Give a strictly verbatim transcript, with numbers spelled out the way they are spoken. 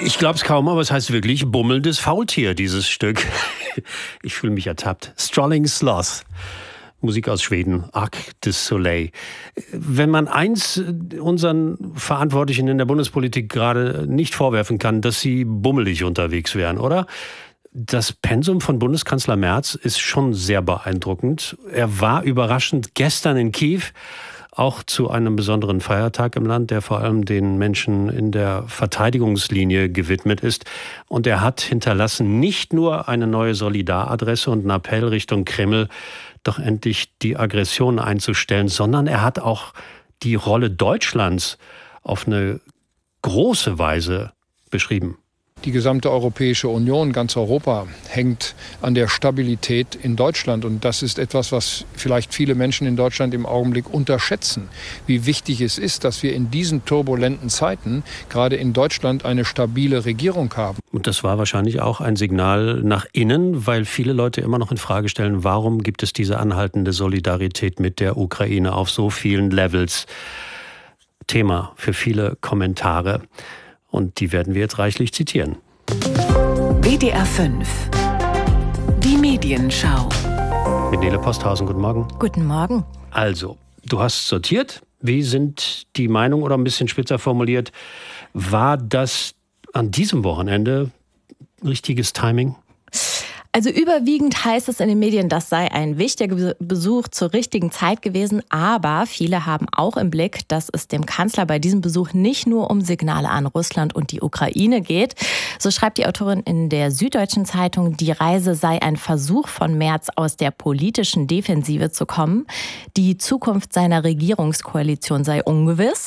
Ich glaube es kaum, aber es heißt wirklich bummelndes Faultier, dieses Stück. Ich fühle mich ertappt. Strolling Sloth. Musik aus Schweden, Arc du Soleil. Wenn man eins unseren Verantwortlichen in der Bundespolitik gerade nicht vorwerfen kann, dass sie bummelig unterwegs wären, oder? Das Pensum von Bundeskanzler Merz ist schon sehr beeindruckend. Er war überraschend gestern in Kiew, auch zu einem besonderen Feiertag im Land, der vor allem den Menschen in der Verteidigungslinie gewidmet ist. Und er hat hinterlassen nicht nur eine neue Solidaradresse und einen Appell Richtung Kreml, doch endlich die Aggression einzustellen, sondern er hat auch die Rolle Deutschlands auf eine große Weise beschrieben. Die gesamte Europäische Union, ganz Europa, hängt an der Stabilität in Deutschland. Und das ist etwas, was vielleicht viele Menschen in Deutschland im Augenblick unterschätzen. Wie wichtig es ist, dass wir in diesen turbulenten Zeiten gerade in Deutschland eine stabile Regierung haben. Und das war wahrscheinlich auch ein Signal nach innen, weil viele Leute immer noch in Frage stellen, warum gibt es diese anhaltende Solidarität mit der Ukraine auf so vielen Levels? Thema für viele Kommentare. Und die werden wir jetzt reichlich zitieren. W D R fünf. Die Medienschau. Mit Nele Posthausen, guten Morgen. Guten Morgen. Also, du hast sortiert. Wie sind die Meinungen, oder ein bisschen spitzer formuliert, war das an diesem Wochenende richtiges Timing? Also überwiegend heißt es in den Medien, das sei ein wichtiger Besuch zur richtigen Zeit gewesen. Aber viele haben auch im Blick, dass es dem Kanzler bei diesem Besuch nicht nur um Signale an Russland und die Ukraine geht. So schreibt die Autorin in der Süddeutschen Zeitung, die Reise sei ein Versuch von Merz, aus der politischen Defensive zu kommen. Die Zukunft seiner Regierungskoalition sei ungewiss.